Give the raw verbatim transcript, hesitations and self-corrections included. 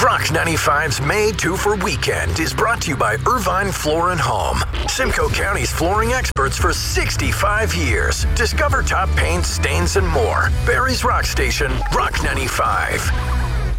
Rock ninety-five's Made to for Weekend is brought to you by Irvine Floor and Home. Simcoe County's flooring experts for sixty-five years. Discover top paints, stains, and more. Barry's Rock Station, Rock ninety-five.